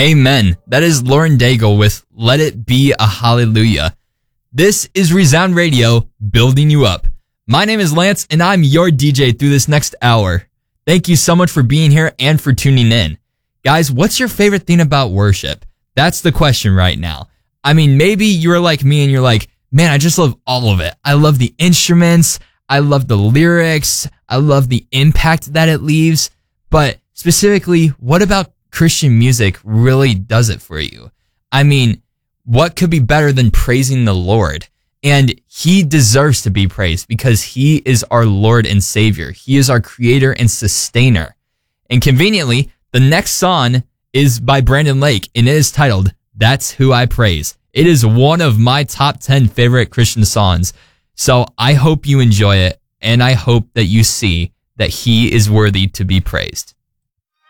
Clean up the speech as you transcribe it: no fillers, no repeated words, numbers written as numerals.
Amen. That is Lauren Daigle with Let It Be a Hallelujah. This is Resound Radio, building you up. My name is Lance, and I'm your DJ through this next hour. Thank you so much for being here and for tuning in. Guys, what's your favorite thing about worship? That's the question right now. I mean, maybe you're like me and you're like, man, I just love all of it. I love the instruments. I love the lyrics. I love the impact that it leaves. But specifically, what about Christian music really does it for you? I mean, what could be better than praising the Lord? And he deserves to be praised because he is our Lord and Savior. He is our creator and sustainer. And conveniently, the next song is by Brandon Lake, and it is titled, That's Who I Praise. It is one of my top 10 favorite Christian songs. So I hope you enjoy it, and I hope that you see that he is worthy to be praised.